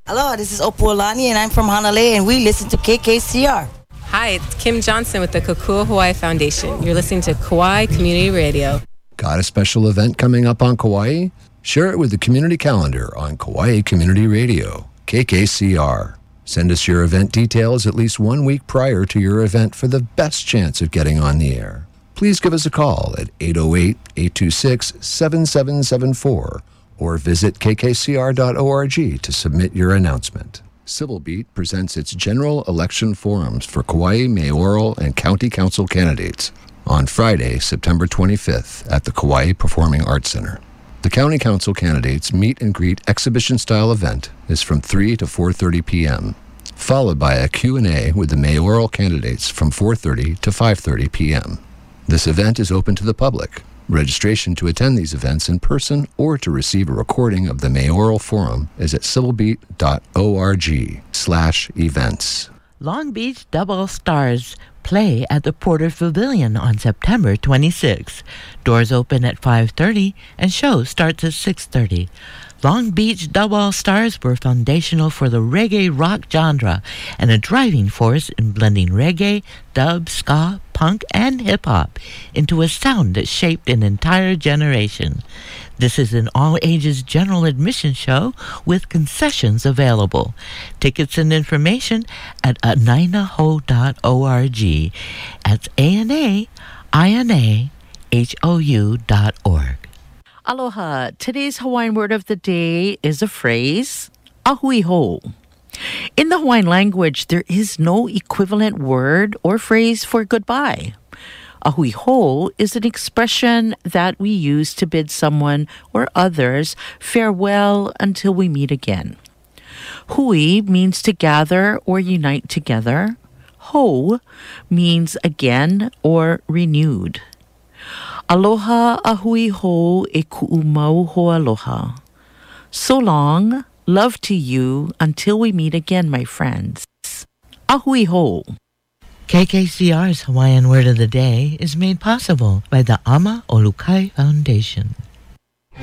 Hello, this is Opuolani, and I'm from Hanalei, and we listen to KKCR. Hi, it's Kim Johnson with the Kokua Hawaii Foundation. You're listening to Kauai Community Radio. Got a special event coming up on Kauai? Share it with the community calendar on Kauai Community Radio, KKCR. Send us your event details at least 1 week prior to your event for the best chance of getting on the air. Please give us a call at 808-826-7774 or visit kkcr.org to submit your announcement. Civil Beat presents its general election forums for Kauai mayoral and county council candidates on Friday, September 25th at the Kauai Performing Arts Center. The county council candidates meet and greet exhibition-style event is from 3 to 4:30 p.m., followed by a Q&A with the mayoral candidates from 4:30 to 5:30 p.m. This event is open to the public. Registration to attend these events in person or to receive a recording of the mayoral forum is at civilbeat.org/events. Long Beach Double Stars play at the Porter Pavilion on September 26. Doors open at 5:30 and show starts at 6:30. Long Beach Double Stars were foundational for the reggae rock genre and a driving force in blending reggae, dub, ska, punk, and hip-hop into a sound that shaped an entire generation. This is an all-ages general admission show with concessions available. Tickets and information at anainahou.org. That's ANAINAHOU.org. Aloha. Today's Hawaiian word of the day is a phrase, ahui ho. In the Hawaiian language, there is no equivalent word or phrase for goodbye. Ahui ho is an expression that we use to bid someone or others farewell until we meet again. Hui means to gather or unite together. Ho means again or renewed. Aloha ahui ho e ku'umau ho aloha. So long, love to you until we meet again, my friends. Ahui ho. KKCR's Hawaiian Word of the Day is made possible by the Ama Olukai Foundation.